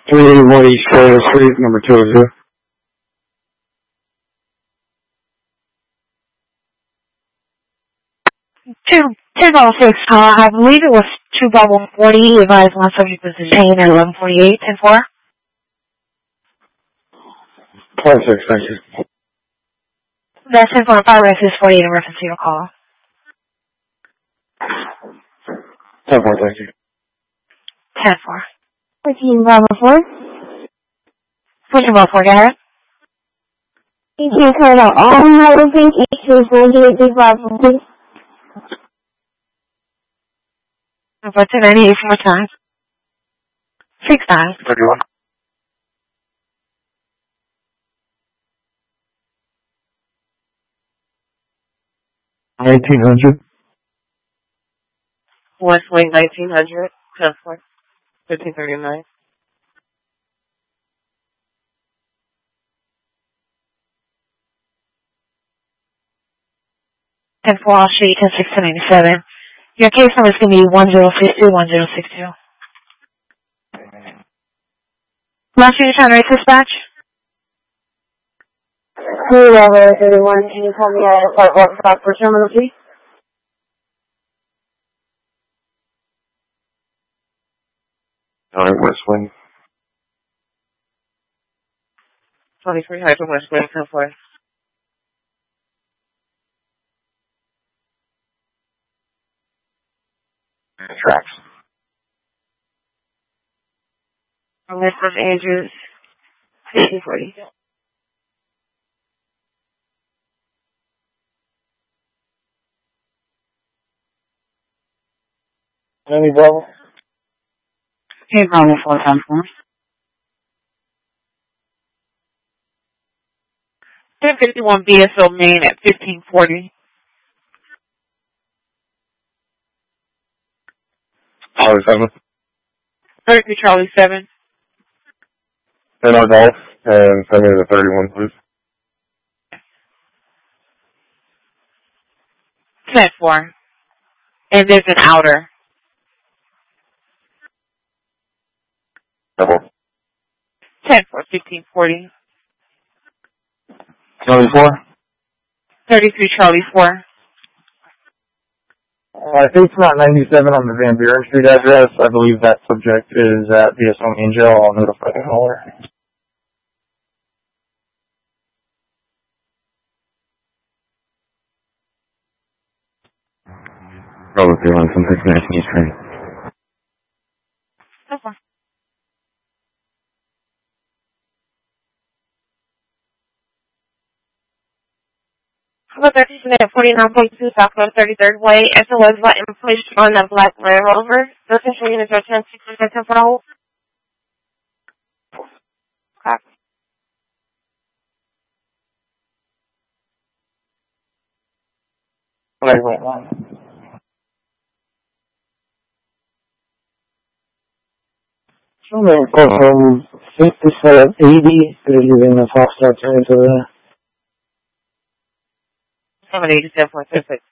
381 East Florida Street, number 202. 10-6, I believe it was 2-140, advised one subject was detained at 11:48, 10-4. 26, thank you. That's 10-4, fire rest is 48 in reference to your call. 10-4, thank you. 10-4. 14-4. 14-4, go ahead. You can't cut out all notifications when you get the problem. Number 298 for more time. 6-9. 31. $1,900. Westlake 1900, 10-4, 1539. I'll show you 10-6-1097. Your case number is going to be 1062-1062. Last unit time rate dispatch? Hey, everyone. Can you call me at what stop for terminal 3? West Wing. 23 Hyper West Wing, 10-4. Tracks. West of Andrews, 1540. Any Bravo? Hey, Bravo 4-10-4. 1051 BSO Main at 1540. Charlie 7. 33 Charlie 7. And our golf, and send me the 31, please. 10-4. And there's an outer. Double. 10-4, 1540. Charlie 4. 33 Charlie 4. I think it's not 97 on the Van Buren Street address. I believe that subject is at BSO Main Jail. I'll notify the caller. Bravo 31, some 619 East Train. Okay. About 13 at 49.2 Southwest 33rd Way, SOS about information on the Black Land Rover. The official units are 10-6 for hold. Copy. Wait. Something from 5780, they're using the Foxtrot train to the 787.6.